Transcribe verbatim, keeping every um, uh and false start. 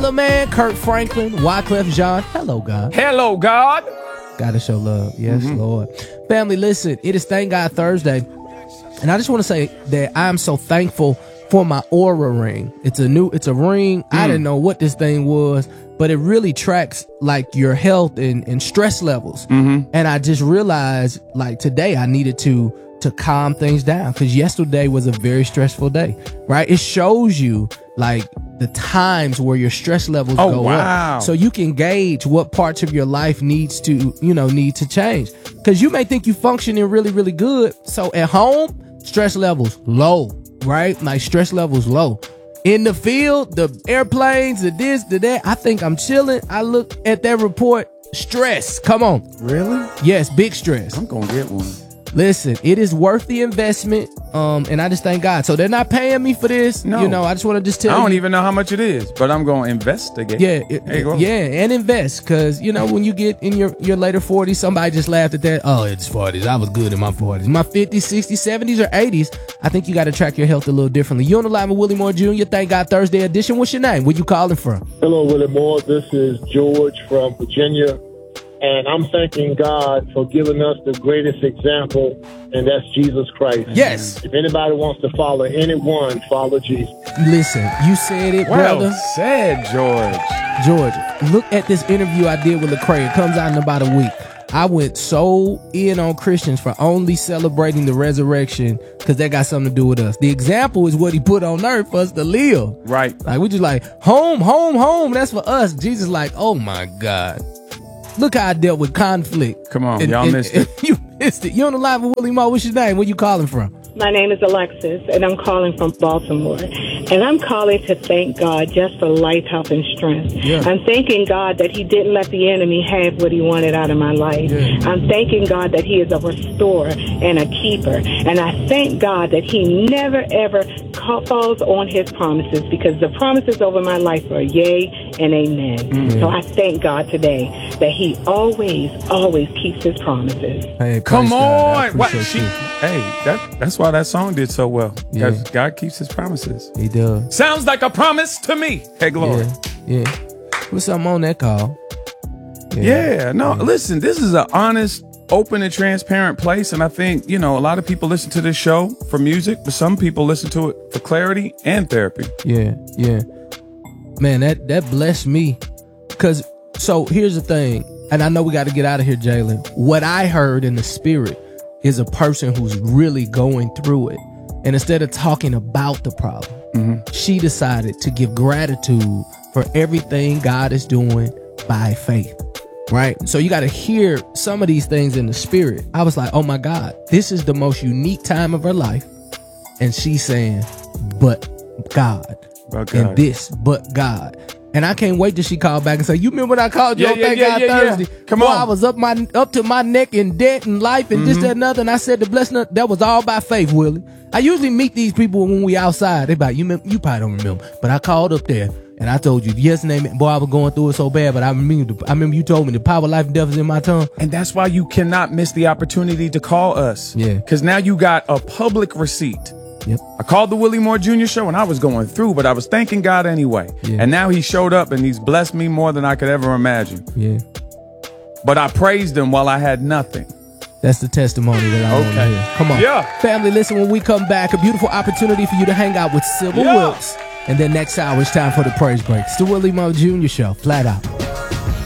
brother, man, Kirk Franklin, Wyclef Jean. Hello, God. Hello, God. Gotta show love. Yes, mm-hmm. Lord. Family, listen, it is Thank God Thursday. And I just want to say that I'm so thankful for my Oura ring. It's a new, it's a ring. Mm. I didn't know what this thing was, but it really tracks like your health and, and stress levels. Mm-hmm. And I just realized like today I needed to, to calm things down because yesterday was a very stressful day, right? It shows you like the times where your stress levels oh, go wow. up. So you can gauge what parts of your life needs to, you know, need to change. Because you may think you functioning really, really good. So at home, stress levels low, right? Like stress levels low. In the field, the airplanes, the this, the that, I think I'm chilling. I look at that report, stress. Come on. Really? Yes, big stress. I'm going to get one. Listen, it is worth the investment, um, and I just thank God. So they're not paying me for this. No. You know, I just want to just tell you. I don't you, even know how much it is, but I'm going to investigate. Yeah, it, yeah, and invest. Because, you know, when you get in your, your later forties, somebody just laughed at that. Oh, it's forties. I was good in my forties. My fifties, sixties, seventies, or eighties, I think you got to track your health a little differently. You're on the line with Willie Moore Junior Thank God Thursday edition. What's your name? Where you calling from? Hello, Willie Moore. This is George from Virginia. And I'm thanking God for giving us the greatest example, and that's Jesus Christ. Yes. If anybody wants to follow anyone, follow Jesus. Listen, you said it, well brother. said, George. George, look at this interview I did with Lecrae. It comes out in about a week. I went so in on Christians for only celebrating the resurrection because that got something to do with us. The example is what he put on earth for us to live. Right. Like, we just like, home, home, home. That's for us. Jesus like, oh, my God. Look how I dealt with conflict. Come on, and, y'all and, missed and, it. You missed it. You on the line with Willie Moore. What's your name? Where you calling from? My name is Alexis, and I'm calling from Baltimore. And I'm calling to thank God just for life, health, and strength. Yeah. I'm thanking God that he didn't let the enemy have what he wanted out of my life. Yeah. I'm thanking God that he is a restorer and a keeper. And I thank God that he never, ever falls on his promises, because the promises over my life are yea and amen. Mm-hmm. So I thank God today that he always, always keeps his promises. Hey, come on. What? She, hey, that, that's why that song did so well. Yeah. God keeps his promises. He does. Sounds like a promise to me. Hey, Glory. Yeah. yeah. What's something on that call? Yeah. yeah no, yeah. Listen, this is an honest, open and transparent place. And I think, you know, a lot of people listen to this show for music, but some people listen to it for clarity and therapy. Yeah. Yeah. Man, that, that blessed me. Because, so here's the thing. And I know we got to get out of here, Jalen. What I heard in the spirit is a person who's really going through it. And instead of talking about the problem, mm-hmm. she decided to give gratitude for everything God is doing by faith. Right? So you got to hear some of these things in the spirit. I was like, oh my God, this is the most unique time of her life. And she's saying, but God. But God. And this, but God. And I can't wait till she called back and say, you remember when I called you yeah, on yeah, Thank yeah, God yeah, Thursday? Yeah. Come Boy, on. I was up my up to my neck in debt and life and mm-hmm. this, that, and other. And I said the blessing, that was all by faith, Willie. I usually meet these people when we outside. They like, you, you probably don't remember. But I called up there and I told you, yes, name it. Boy, I was going through it so bad, but I remember, I remember you told me the power of life and death is in my tongue. And that's why you cannot miss the opportunity to call us. Yeah. Because now you got a public receipt. Yep. I called the Willie Moore Junior show and I was going through, but I was thanking God anyway. Yeah. And now he showed up and he's blessed me more than I could ever imagine. Yeah. But I praised him while I had nothing. That's the testimony that I want to Okay. hear. Come on. Yeah. Family, listen, when we come back, a beautiful opportunity for you to hang out with Sybil Yeah. Wilkes. And then next hour, it's time for the praise break. It's the Willie Moore Junior show, flat out.